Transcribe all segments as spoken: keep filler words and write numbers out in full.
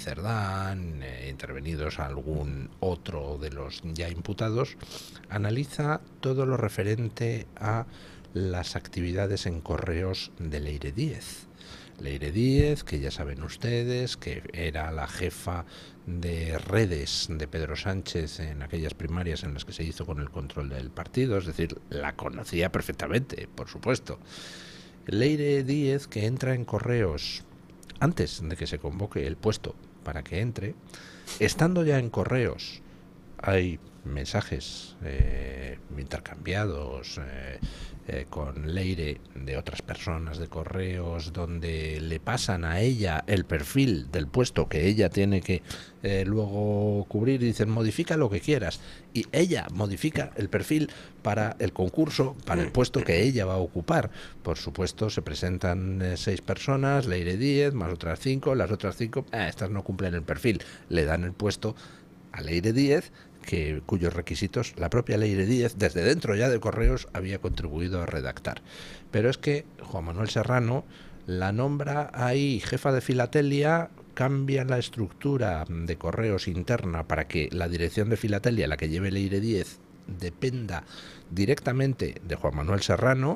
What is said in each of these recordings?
Cerdán, eh, intervenidos algún otro de los ya imputados, analiza todo lo referente a las actividades en correos de Leire Díez. Leire Díez, que ya saben ustedes que era la jefa de redes de Pedro Sánchez en aquellas primarias en las que se hizo con el control del partido, es decir, la conocía perfectamente, por supuesto. Leire Díez, que entra en correos antes de que se convoque el puesto para que entre, estando ya en correos, hay mensajes eh, intercambiados eh, eh, con Leire de otras personas de correos donde le pasan a ella el perfil del puesto que ella tiene que eh, luego cubrir y dicen modifica lo que quieras y ella modifica el perfil para el concurso, para el puesto que ella va a ocupar. Por supuesto se presentan eh, seis personas, Leire Díez más otras cinco, las otras cinco, eh, estas no cumplen el perfil, le dan el puesto a Leire Díez, que cuyos requisitos la propia Leire Díez desde dentro ya de correos había contribuido a redactar. Pero es que Juan Manuel Serrano la nombra ahí jefa de filatelia, cambia la estructura de correos interna para que la dirección de filatelia, la que lleve Leire Díez, dependa directamente de Juan Manuel Serrano,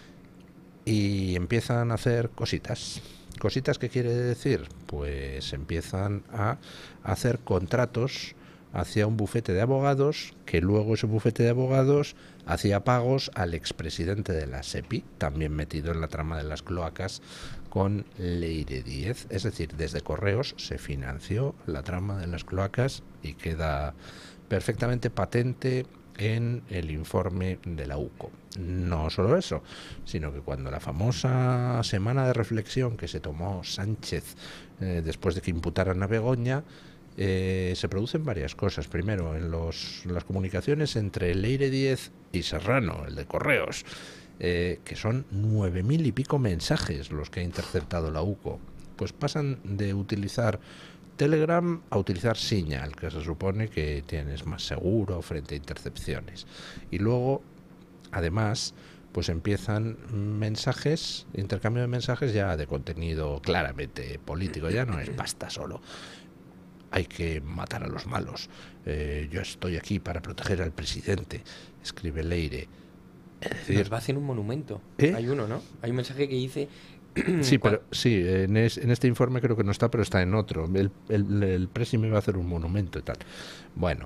y empiezan a hacer cositas. ¿Cositas qué quiere decir? Pues empiezan a hacer contratos hacia un bufete de abogados, que luego ese bufete de abogados hacía pagos al expresidente de la SEPI, también metido en la trama de las cloacas con Leire Díez. Es decir, desde correos se financió la trama de las cloacas y queda perfectamente patente en el informe de la U C O. No solo eso, sino que cuando la famosa semana de reflexión que se tomó Sánchez eh, después de que imputaran a Begoña, Eh, se producen varias cosas. Primero, en los, las comunicaciones entre Leire Díez y Serrano, el de correos, eh, que son nueve mil y pico mensajes los que ha interceptado la U C O, pues pasan de utilizar Telegram a utilizar Signal, que se supone que tienes más seguro frente a intercepciones. Y luego, además, pues empiezan mensajes, intercambio de mensajes ya de contenido claramente político, ya no es pasta solo. Hay que matar a los malos. Eh, yo estoy aquí para proteger al presidente, escribe Leire. Es decir, nos va a hacer un monumento. ¿Eh? Hay uno, ¿no? Hay un mensaje que dice... Sí, pero sí, en, es, en este informe creo que no está, pero está en otro. El, el, el presi me va a hacer un monumento y tal. Bueno,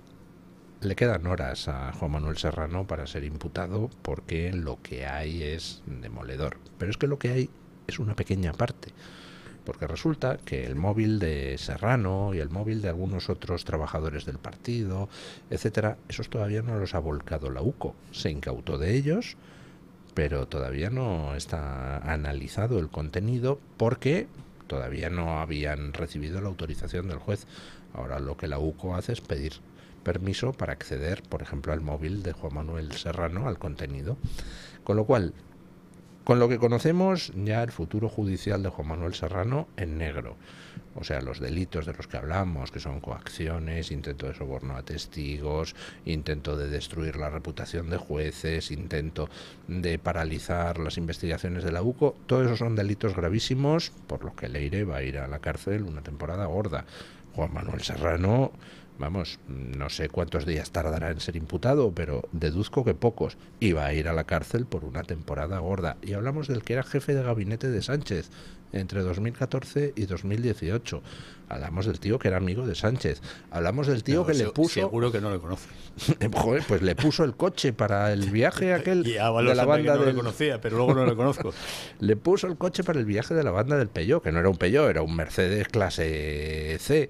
le quedan horas a Juan Manuel Serrano para ser imputado porque lo que hay es demoledor. Pero es que lo que hay es una pequeña parte. Porque resulta que el móvil de Serrano y el móvil de algunos otros trabajadores del partido, etcétera, esos todavía no los ha volcado la U C O. Se incautó de ellos, pero todavía no está analizado el contenido porque todavía no habían recibido la autorización del juez. Ahora lo que la U C O hace es pedir permiso para acceder, por ejemplo, al móvil de Juan Manuel Serrano, al contenido. Con lo cual, con lo que conocemos ya el futuro judicial de Juan Manuel Serrano en negro, o sea, los delitos de los que hablamos, que son coacciones, intento de soborno a testigos, intento de destruir la reputación de jueces, intento de paralizar las investigaciones de la U C O, todos esos son delitos gravísimos por los que Leire va a ir a la cárcel una temporada gorda. Juan Manuel Serrano, vamos, no sé cuántos días tardará en ser imputado, pero deduzco que pocos, y va a ir a la cárcel por una temporada gorda. Y hablamos del que era jefe de gabinete de Sánchez entre dos mil catorce y dos mil dieciocho. Hablamos del tío que era amigo de Sánchez. Hablamos del tío no, que se, le puso... Seguro que no le conoce. Joder, pues le puso el coche para el viaje aquel y a de la banda que no del... le conocía, pero luego no le conozco. Le puso el coche para el viaje de la banda del Peugeot, que no era un Peugeot, era un Mercedes clase C.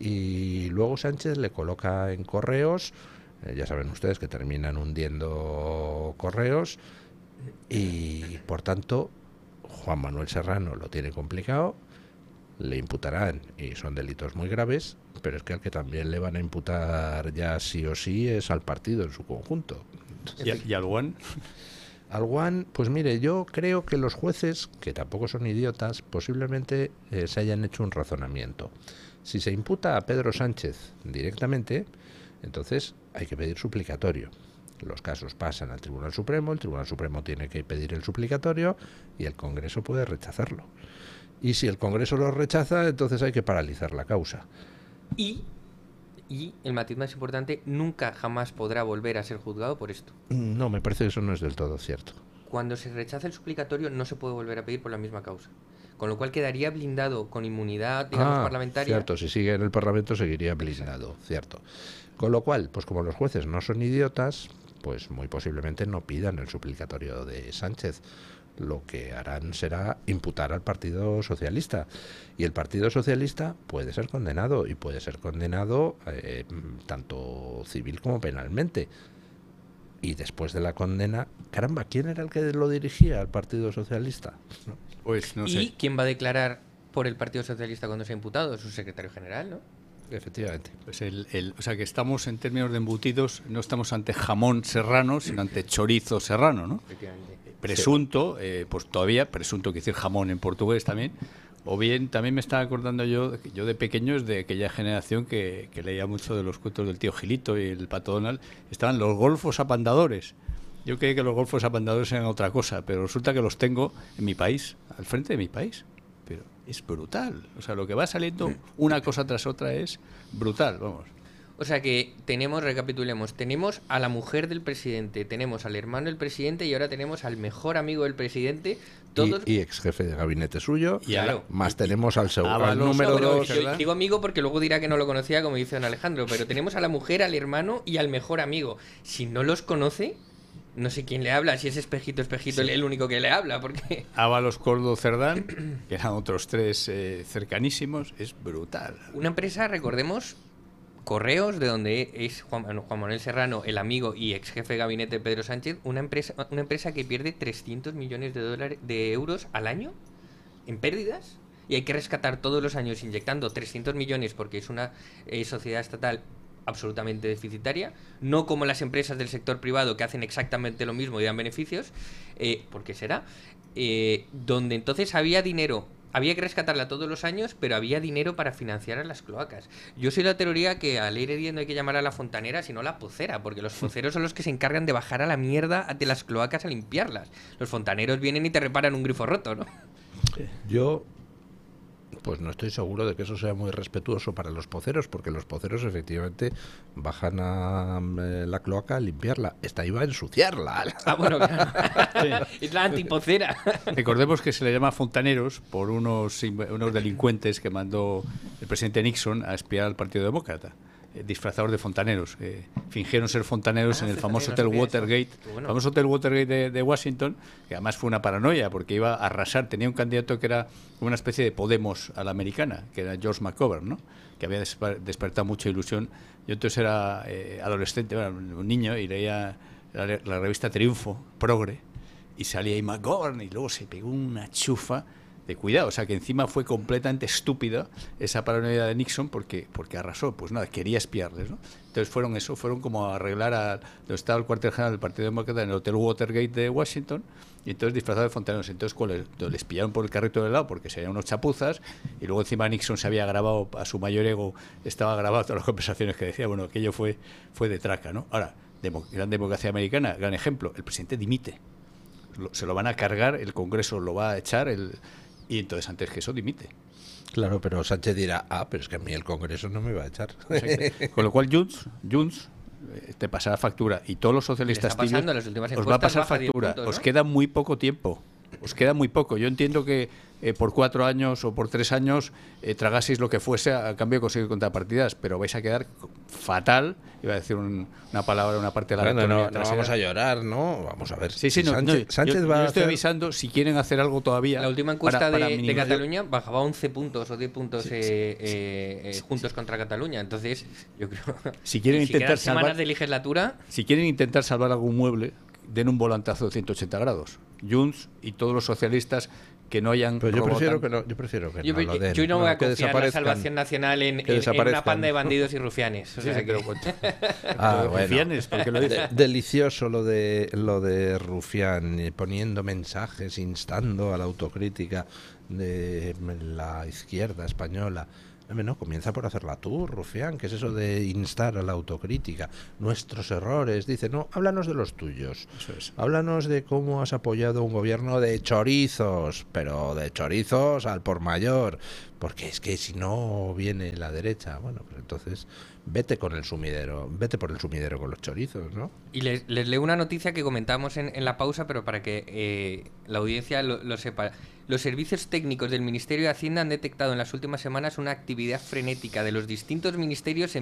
Y luego Sánchez le coloca en correos, eh, ya saben ustedes que terminan hundiendo correos, y por tanto Juan Manuel Serrano lo tiene complicado, le imputarán, y son delitos muy graves, pero es que al que también le van a imputar ya sí o sí es al partido en su conjunto. ¿Y, y al Juan? Al Juan, pues mire, yo creo que los jueces, que tampoco son idiotas, posiblemente eh, se hayan hecho un razonamiento. Si se imputa a Pedro Sánchez directamente, entonces hay que pedir suplicatorio. Los casos pasan al Tribunal Supremo, el Tribunal Supremo tiene que pedir el suplicatorio y el Congreso puede rechazarlo. Y si el Congreso lo rechaza, entonces hay que paralizar la causa. Y, y el matiz más importante, nunca jamás podrá volver a ser juzgado por esto. No, me parece que eso no es del todo cierto. Cuando se rechaza el suplicatorio no se puede volver a pedir por la misma causa. Con lo cual quedaría blindado con inmunidad, digamos, ah, parlamentaria. Cierto, si sigue en el Parlamento seguiría blindado, exacto. Cierto. Con lo cual, pues como los jueces no son idiotas, pues muy posiblemente no pidan el suplicatorio de Sánchez. Lo que harán será imputar al Partido Socialista. Y el Partido Socialista puede ser condenado, y puede ser condenado eh, tanto civil como penalmente. Y después de la condena, caramba, ¿quién era el que lo dirigía al Partido Socialista? Pues no ¿Y sé. quién va a declarar por el Partido Socialista cuando sea imputado? Su secretario general, ¿no? Efectivamente. Pues el, el, o sea que estamos en términos de embutidos, no estamos ante jamón serrano, sino ante chorizo serrano, ¿no? Efectivamente. Presunto, eh, pues todavía, presunto quiere decir jamón en portugués también. O bien, también me estaba acordando yo, yo de pequeño, es de aquella generación que, que leía mucho de los cuentos del tío Gilito y el Pato Donald, estaban los golfos apandadores. Yo creía que los golfos apandadores eran otra cosa, pero resulta que los tengo en mi país, al frente de mi país. Pero es brutal. O sea, lo que va saliendo una cosa tras otra es brutal, vamos. O sea que tenemos, recapitulemos, tenemos a la mujer del presidente, tenemos al hermano del presidente y ahora tenemos al mejor amigo del presidente. Todos... Y, y ex jefe de gabinete suyo. Y claro. Más tenemos al, segundo, al Ábalos, número bueno, dos. yo digo amigo porque luego dirá que no lo conocía, como dice don Alejandro, pero tenemos a la mujer, al hermano y al mejor amigo. Si no los conoce, no sé quién le habla, si es Espejito, Espejito, sí. el único que le habla, porque... Ábalos, Coldo, Cerdán, que eran otros tres eh, cercanísimos, es brutal. Una empresa, recordemos... Correos, de donde es Juan, Juan Manuel Serrano, el amigo y ex jefe de gabinete de Pedro Sánchez, una empresa, una empresa que pierde trescientos millones de dólares de euros al año en pérdidas, y hay que rescatar todos los años inyectando trescientos millones porque es una eh, sociedad estatal absolutamente deficitaria, no como las empresas del sector privado que hacen exactamente lo mismo y dan beneficios, eh, porque será, eh, donde entonces había dinero. Había que rescatarla todos los años, pero había dinero para financiar a las cloacas. Yo soy la teoría que al aire hierro no hay que llamar a la fontanera, sino la pocera, porque los poceros son los que se encargan de bajar a la mierda de las cloacas a limpiarlas. Los fontaneros vienen y te reparan un grifo roto, ¿no? Yo, pues no estoy seguro de que eso sea muy respetuoso para los poceros, porque los poceros efectivamente bajan a eh, la cloaca a limpiarla. Esta iba a ensuciarla. Ah, bueno, claro. Sí. Es la antipocera. Recordemos que se le llama fontaneros por unos, unos delincuentes que mandó el presidente Nixon a espiar al Partido Demócrata, eh, disfrazados de fontaneros. Eh, fingieron ser fontaneros ah, en el famoso Hotel Watergate, bueno. famoso Hotel Watergate de, de Washington, que además fue una paranoia porque iba a arrasar. Tenía un candidato que era una especie de Podemos a la americana, que era George McGovern, ¿no? Que había desper despertado mucha ilusión. Yo entonces era eh, adolescente, era un niño, y leía la, la revista Triunfo, Progre, y salía ahí McGovern, y luego se pegó una chufa de cuidado. O sea, que encima fue completamente estúpida esa paranoia de Nixon porque, porque arrasó. Pues nada, quería espiarles, ¿no? Entonces fueron eso, fueron como a arreglar a donde estaba el cuartel general del Partido Demócrata en el Hotel Watergate de Washington, y entonces disfrazados de fontaneros. Entonces les, les pillaron por el carrito de lado porque serían unos chapuzas, y luego encima Nixon se había grabado, a su mayor ego estaba grabado todas las conversaciones que decía. Bueno, aquello fue, fue de traca, ¿no? Ahora, demo, gran democracia americana, gran ejemplo, el presidente dimite. Lo, se lo van a cargar, el Congreso lo va a echar, el, y entonces antes que eso dimite. Claro, pero Sánchez dirá, ah, pero es que a mí el Congreso no me va a echar. Exacto. Con lo cual Junts, Junts eh, te pasará factura, y todos los socialistas tibios las últimas os va a pasar factura. Puntos, ¿no? Os queda muy poco tiempo. Os queda muy poco. Yo entiendo que eh, por cuatro años o por tres años eh, tragaseis lo que fuese a cambio de conseguir contrapartidas, pero vais a quedar fatal. Iba a decir un, una palabra, una parte de la bueno, no, no vamos a llorar, ¿no? Vamos a ver. Sí, sí, no, Sánchez, no, Sánchez yo, va yo estoy a hacer... avisando si quieren hacer algo todavía. La última encuesta para, para de, minimizar... de Cataluña bajaba once puntos o diez puntos sí, eh, sí, eh, sí, eh, sí, juntos sí. contra Cataluña. Entonces, yo creo si quieren si intentar salvar semanas de legislatura, si quieren intentar salvar algún mueble, den un volantazo de ciento ochenta grados. Junts y todos los socialistas que no hayan. Pero yo prefiero que no, yo prefiero que yo, no lo den. Yo no voy a que confiar en la salvación nacional en, en, en una panda de bandidos y rufianes. O sí, sea sí, que... ah, bueno. Rufianes, ¿por qué lo dices? De, delicioso lo de lo de Rufián, poniendo mensajes, instando a la autocrítica de la izquierda española. Hombre, no, comienza por hacerla tú, rufián, que es eso de instar a la autocrítica. Nuestros errores, dice, no, háblanos de los tuyos. Eso es. Háblanos de cómo has apoyado un gobierno de chorizos, pero de chorizos al por mayor. Porque es que si no viene la derecha, bueno, pues entonces vete con el sumidero, vete por el sumidero con los chorizos, ¿no? Y les, les leo una noticia que comentamos en, en la pausa, pero para que eh, la audiencia lo, lo sepa. Los servicios técnicos del Ministerio de Hacienda han detectado en las últimas semanas una actividad frenética de los distintos ministerios en